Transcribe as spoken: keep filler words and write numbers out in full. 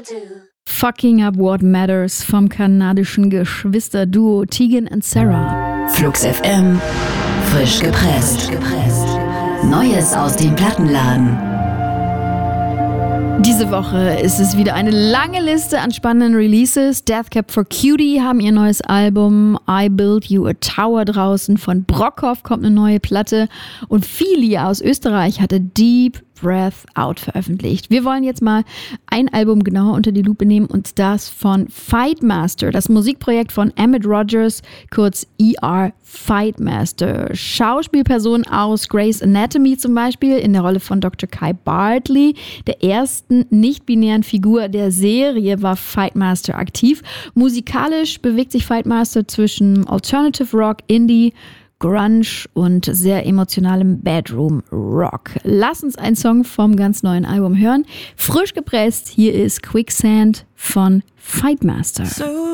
Fucking Up What Matters vom kanadischen Geschwisterduo Tegan and Sara. Flux F M, frisch gepresst. Neues aus dem Plattenladen. Diese Woche ist es wieder eine lange Liste an spannenden Releases. Death Cab for Cutie haben ihr neues Album I Build You a Tower draußen. Von Brockhoff kommt eine neue Platte. Und Filia aus Österreich hatte Deep Breath Out veröffentlicht. Wir wollen jetzt mal ein Album genauer unter die Lupe nehmen und das von Fightmaster, das Musikprojekt von Emmett Rogers, kurz E R Fightmaster. Schauspielperson aus Grey's Anatomy zum Beispiel in der Rolle von Doktor Kai Bartley, der ersten nicht-binären Figur der Serie, war Fightmaster aktiv. Musikalisch bewegt sich Fightmaster zwischen Alternative Rock, Indie, Grunge und sehr emotionalem Bedroom Rock. Lass uns einen Song vom ganz neuen Album hören. Frisch gepresst, hier ist Quicksand von Fightmaster. So